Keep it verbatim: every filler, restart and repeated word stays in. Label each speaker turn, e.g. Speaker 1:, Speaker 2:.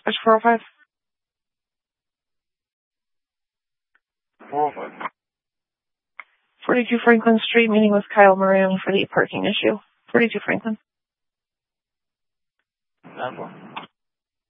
Speaker 1: Dispatch four oh five.
Speaker 2: four oh five.
Speaker 1: forty-two Franklin Street, meeting with Kyle Moran for the parking issue. forty-two Franklin.
Speaker 2: nine four.